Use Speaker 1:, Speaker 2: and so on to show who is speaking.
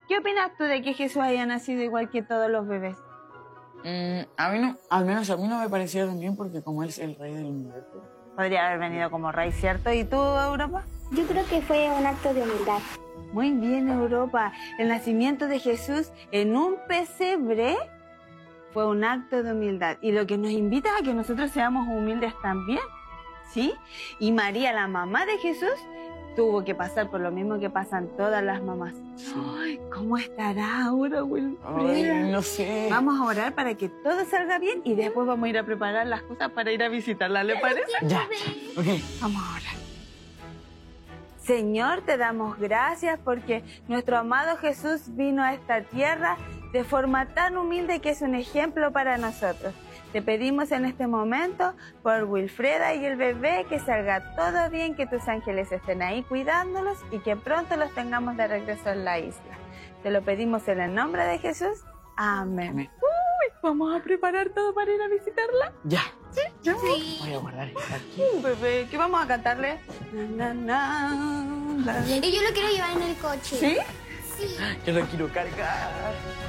Speaker 1: ¿Qué opinas tú de que Jesús haya nacido igual que todos los bebés?
Speaker 2: A mí no, al menos a mí no me pareció tan bien porque como él es el rey del universo.
Speaker 1: Podría haber venido como rey, ¿cierto? ¿Y tú, Europa?
Speaker 3: Yo creo que fue un acto de humildad.
Speaker 1: Muy bien, Europa. El nacimiento de Jesús en un pesebre fue un acto de humildad. Y lo que nos invita a que nosotros seamos humildes también, ¿sí? Y María, la mamá de Jesús, tuvo que pasar por lo mismo que pasan todas las mamás.
Speaker 2: Sí.
Speaker 1: Ay, ¿cómo estará ahora, Wilfreda?
Speaker 2: Ay, no sé.
Speaker 1: Vamos a orar para que todo salga bien y después vamos a ir a preparar las cosas para ir a visitarla, ¿le parece?
Speaker 2: Ya, ok.
Speaker 1: Vamos a orar. Señor, te damos gracias porque nuestro amado Jesús vino a esta tierra de forma tan humilde que es un ejemplo para nosotros. Te pedimos en este momento por Wilfreda y el bebé que salga todo bien, que tus ángeles estén ahí cuidándolos y que pronto los tengamos de regreso en la isla. Te lo pedimos en el nombre de Jesús. Amén.
Speaker 2: Amén.
Speaker 1: Uy, vamos a preparar todo para ir a visitarla.
Speaker 2: Ya.
Speaker 1: ¿Sí? ¿Ya?
Speaker 2: Voy a guardar esto aquí.
Speaker 1: Bebé, ¿qué vamos a cantarle? Na, na, na, la, la.
Speaker 3: Y yo lo quiero llevar en el coche.
Speaker 1: ¿Sí?
Speaker 3: Sí.
Speaker 2: Yo lo quiero cargar.